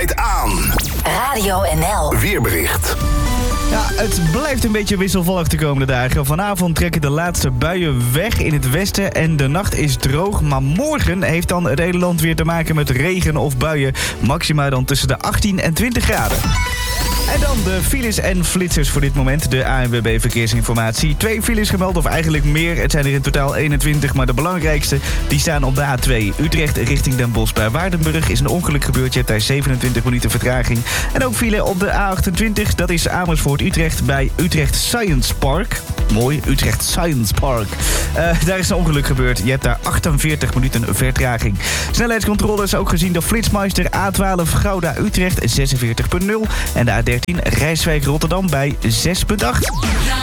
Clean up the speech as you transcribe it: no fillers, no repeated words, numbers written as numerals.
tijd aan. Radio NL. Weerbericht. Ja, het blijft een beetje wisselvallig de komende dagen. Vanavond trekken de laatste buien weg in het westen en de nacht is droog. Maar morgen heeft dan het hele land weer te maken met regen of buien. Maxima dan tussen de 18 en 20 graden. En dan de files en flitsers voor dit moment. De ANWB Verkeersinformatie. 2 files gemeld, of eigenlijk meer. Het zijn er in totaal 21, maar de belangrijkste die staan op de A2. Utrecht richting Den Bosch. Bij Waardenburg is een ongeluk gebeurd. Je hebt daar 27 minuten vertraging. En ook file op de A28. Dat is Amersfoort-Utrecht bij Utrecht Science Park. Mooi, Utrecht Science Park. Daar is een ongeluk gebeurd. Je hebt daar 48 minuten vertraging. Snelheidscontroles ook gezien door Flitsmeister. A12 Gouda-Utrecht 46,0. En de A13 Rijswijk-Rotterdam bij 6,8.